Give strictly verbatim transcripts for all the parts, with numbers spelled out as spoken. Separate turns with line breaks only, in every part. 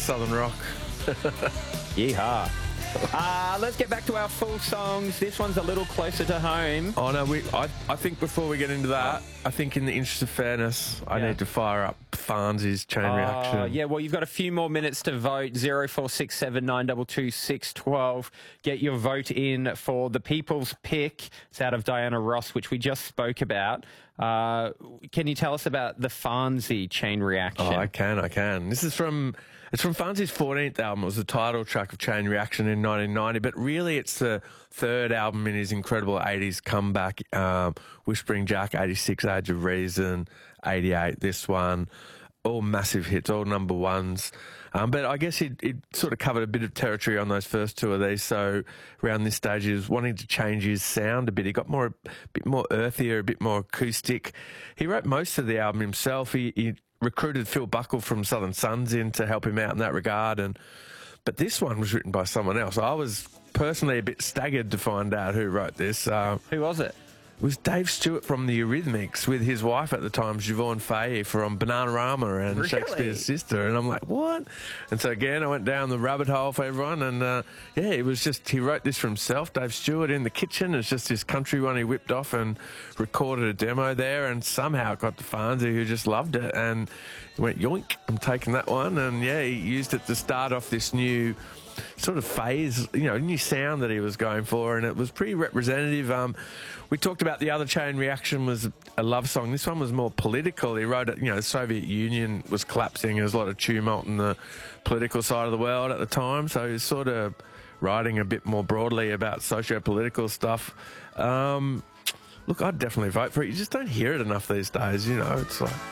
Southern rock.
Yeehaw. Uh, let's get back to our full songs. This one's a little closer to home.
Oh, no, we, I, I think before we get into that, I think in the interest of fairness, I
Yeah.
need to fire up Farnsey's Chain
Uh,
Reaction.
yeah, well, you've got a few more minutes to vote. zero four six seven nine two two six one two. Get your vote in for the People's Pick. It's out of Diana Ross, which we just spoke about. Uh, can you tell us about the Farnsey Chain Reaction?
Oh, I can, I can. This is from, it's from Farnsey's fourteenth album. It was the title track of Chain Reaction in nineteen ninety, but really it's the third album in his incredible eighties comeback. Um, Whispering Jack, eighty-six, Age of Reason, eighty-eight, this one. All massive hits, all number ones. Um, but I guess he'd, he'd sort of covered a bit of territory on those first two of these. So around this stage, he was wanting to change his sound a bit. He got more, a bit more earthier, a bit more acoustic. He wrote most of the album himself. He, he recruited Phil Buckle from Southern Sons in to help him out in that regard. And but this one was written by someone else. I was personally a bit staggered to find out who wrote this. Uh,
Who was it?
It was Dave Stewart from the Eurythmics with his wife at the time, Siobhan Fahey, from Bananarama and
Really?
Shakespeare's Sister. And I'm like, what? And so again, I went down the rabbit hole for everyone. And uh, yeah, it was just, he wrote this for himself, Dave Stewart, in the kitchen. It's just this country one he whipped off and recorded a demo there. And somehow it got to Farnsey, who just loved it. And he went, yoink, I'm taking that one. And yeah, he used it to start off this new sort of phase, you know, new sound that he was going for, and it was pretty representative. Um, we talked about the other Chain Reaction was a love song. This one was more political. He wrote it, you know, the Soviet Union was collapsing. There was a lot of tumult in the political side of the world at the time, so he was sort of writing a bit more broadly about socio-political stuff. Um, look, I'd definitely vote for it. You just don't hear it enough these days, you know, it's like...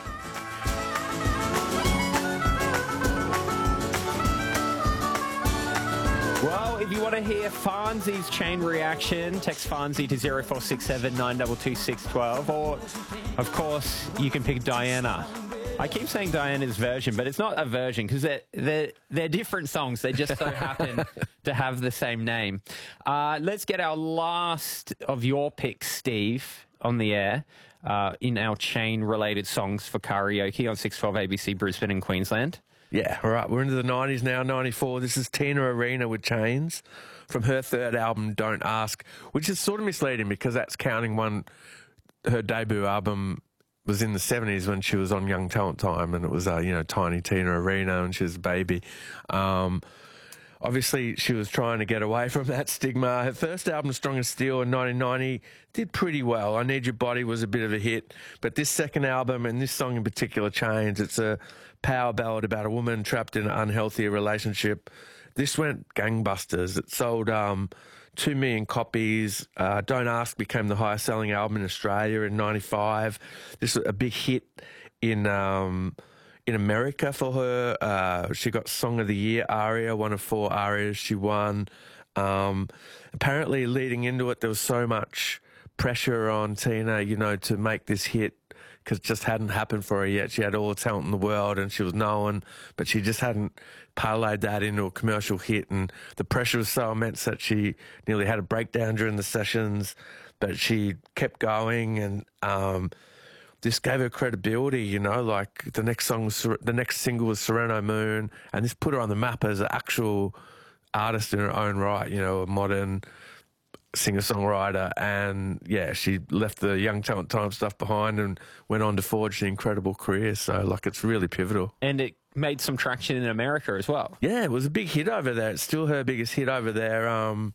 Well, if you want to hear Farnsey's Chain Reaction, text Farnsey to zero four six seven nine two two six one two, or, of course, you can pick Diana. I keep saying Diana's version, but it's not a version because they're, they're, they're different songs. They just so happen to have the same name. Uh, let's get our last of your picks, Steve, on the air uh, in our chain-related songs for karaoke on six twelve A B C Brisbane and Queensland.
Yeah, all right, we're into the nineties now, ninety-four. This is Tina Arena with Chains from her third album, Don't Ask, which is sort of misleading because that's counting one, her debut album was in the seventies when she was on Young Talent Time, and it was, uh, you know, Tiny Tina Arena, and she was a baby. Um, obviously, she was trying to get away from that stigma. Her first album, Strong as Steel, in nineteen ninety, did pretty well. I Need Your Body was a bit of a hit. But this second album, and this song in particular, Chains, it's a power ballad about a woman trapped in an unhealthy relationship. This went gangbusters. It sold um, two million copies. Uh, Don't Ask became the highest selling album in Australia in ninety-five. This was a big hit in... Um, in America for her. Uh, she got Song of the Year aria, one of four arias she won. Um, apparently leading into it, there was so much pressure on Tina, you know, to make this hit because it just hadn't happened for her yet. She had all the talent in the world and she was known, but she just hadn't parlayed that into a commercial hit, and the pressure was so immense that she nearly had a breakdown during the sessions, but she kept going, and um, this gave her credibility, you know, like the next song was, the next single was Sereno Moon, and this put her on the map as an actual artist in her own right, you know, a modern singer-songwriter. And yeah, she left the Young Talent Time stuff behind and went on to forge an incredible career. So like, it's really pivotal.
And it made some traction in America as well.
Yeah, it was a big hit over there. It's still her biggest hit over there. Um,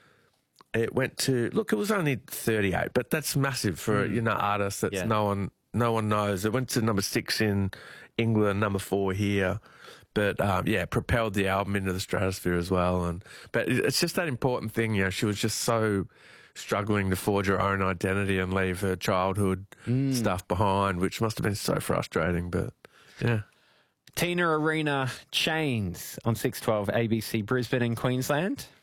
It went to, look, it was only thirty-eight, but that's massive for, mm. you know, artists that
yeah.
no one no one knows. It went to number six in England, number four here. But, um, yeah, propelled the album into the stratosphere as well. And But it's just that important thing, you know, she was just so struggling to forge her own identity and leave her childhood mm. stuff behind, which must have been so frustrating, but, yeah.
Tina Arena, Chains on six twelve A B C Brisbane and Queensland.